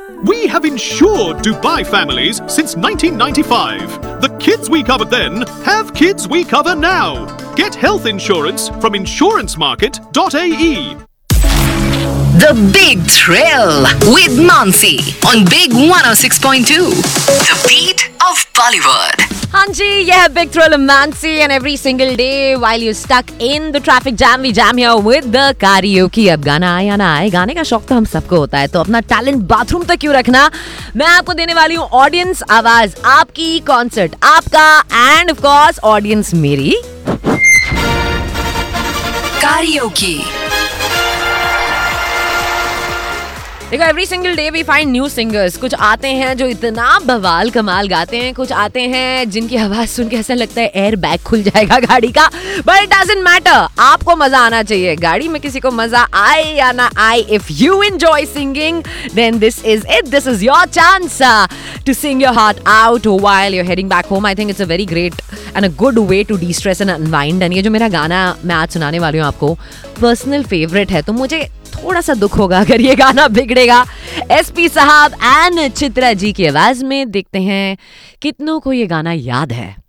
We have insured Dubai families since 1995. The kids we covered then have kids we cover now. Get health insurance from insurancemarket.ae. The Big Thrill with Mansi on Big 106.2. The beat of Bollywood. हाँ जी, यह है big thrill Mansi and every single day while you stuck in the traffic jam we jam here with the karaoke. अब गाना आए या ना आए, गाने का शौक तो हम सबको होता है, तो अपना टैलेंट बाथरूम तक क्यों रखना। मैं आपको देने वाली हूँ ऑडियंस आवाज, आपकी कॉन्सर्ट आपका एंड ऑफ कोर्स ऑडियंस मेरी। Karaoke. देखो, every single day we find new singers. कुछ आते हैं जो इतना बवाल कमाल गाते हैं, कुछ आते हैं जिनकी आवाज सुन के ऐसा लगता है एयर बैग खुल जाएगा गाड़ी का। बट इट डजंट मैटर, आपको मजा आना चाहिए। गाड़ी में किसी को मजा आए या ना आए, if you enjoy singing then this is it, this is your chance to sing your heart out while you are heading back home. I think it's a very great and a good way to D stress and unwind. And ये जो मेरा गाना मैं आज सुनाने वाली हूँ आपको, पर्सनल फेवरेट है, तो मुझे थोड़ा सा दुख होगा अगर ये गाना बिगड़ेगा। एसपी साहब एंड चित्रा जी की आवाज में, देखते हैं कितनों को ये गाना याद है।